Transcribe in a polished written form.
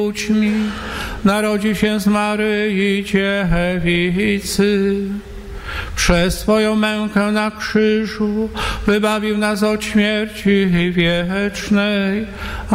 ludźmi, narodzi się z Maryi Dziewicy. Przez Twoją mękę na krzyżu wybawił nas od śmierci wiecznej.